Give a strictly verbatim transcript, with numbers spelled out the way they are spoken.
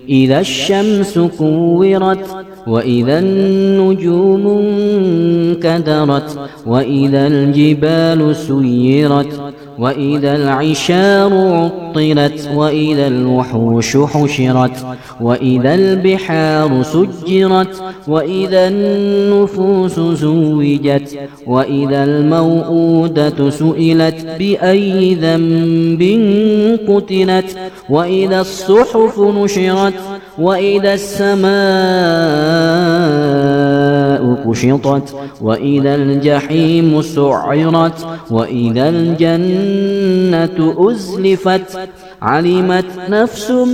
إذا الشمس كورت وإذا النجوم انكدرت وإذا الجبال سيرت وإذا العشار عطلت وإذا الوحوش حشرت وإذا البحار سجرت وإذا النفوس زوجت وإذا الموءودة سئلت بأي ذنب قتلت وإذا الصحف نشرت وإذا السماء كشطت وإذا الجحيم سعرت وإذا الجنة أزلفت علمت نفس